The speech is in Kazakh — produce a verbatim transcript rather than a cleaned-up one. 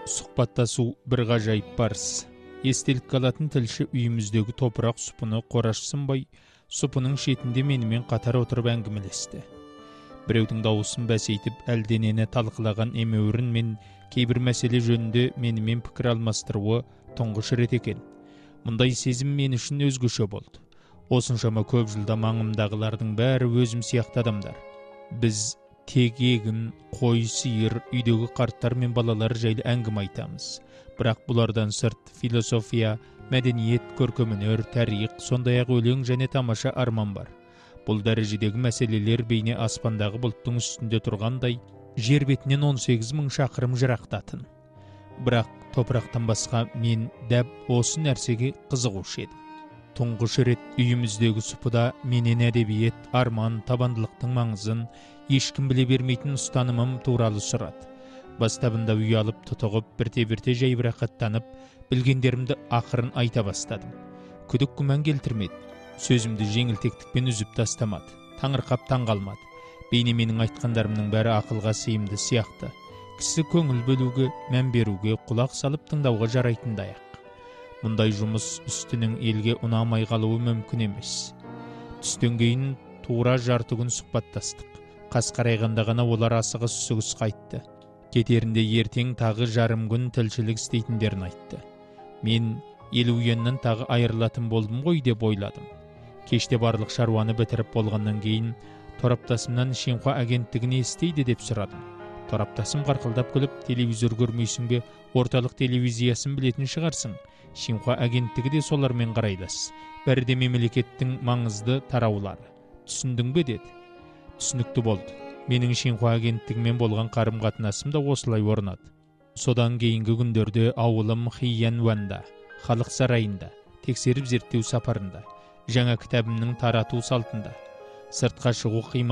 Сұхбаттасу бір ғажайып парыз. Естелік қалатын тілші үйіміздегі топырақ сұпыны қорашсынбай, сұпының шетінде менімен қатар отырып әңгімелесті. Біреудің дауысын бәсейтіп, әлденені талқылаған емеурін мен кейбір мәселе жөнінде менімен пікір алмастыруы тұңғыш рет екен. Мұндай сезім мен үшін өзгеше болды. Осыншама көп жылда маңымдағылардың бәрі өзім сияқты адамдар. Біз тек егін, қой, сиыр, үйдегі қарттар мен балалар жайлы әңгіме айтамыз. Бірақ бұлардан сырт философия, мәдениет, көркемөнер, тарих, сондай-ақ өлең және тамаша арман бар. Бұл дәрежедегі мәселелер бейне аспандағы бұлттың үстінде тұрғандай, жер бетінен он сегіз мың шақырым жырақтатын. Бірақ топырақтан басқа мен дәп осы нәрсеге қызығушы едім. Тұңғыш рет үйіміздегі сұпыда менен әдебиет, арман, табандылықтың маңызын, ешкім біле бермейтін ұстанымым туралы сұрады. Бастабында ұялып тұтығып, бірте-бірте жайбырақаттанып, білгендерімді ақырын айта бастадым. Күдік күмән келтірмеді. Сөзімді жеңілтектікпен үзіп тастамады. Таңырқап таңғалмады. Бейне менің айтқандарымның бәрі ақылға сыйымды сияқты. Кісі көңіл бөлуге, мән беруге, құлақ салып тыңдауға жарайтындай ақ. Мұндай жұмыс үстінің елге ұнамай қалуы мүмкін емес. Түстен кейін тура жарты күн сұхбаттастық. Қас қарайғанда ғана олар асығыс үсігіс қайтты. Кетерінде ертең тағы жарым күн тілшілік істейтіндерін айтты. Мен ел уеннен тағы айырылатын болдым ғой деп ойладым. Кеште барлық шаруаны бітіріп болғаннан кейін тораптасымнан Шинхуа агенттігіне істейді деп сұрадым. Тораптасым қарқылдап күліп, телевизор көрмейсің бе, орталық телевизиясын білетін шығарсың. Шинхуа агенттігі де солармен қарайлас. Бәрі де мемлекеттің маңызды тараулары. Түсіндің бе деді. Түсінікті болды. Менің Шинхуа агенттігімен болған қарым-қатынасым да осылай орнады. Содан кейінгі күндерде ауылым Хиянуанда, халық сарайында, тексеріп зерттеу сапарында, жаңа кітабымның тарату салтында, сыртқа шығу қимыл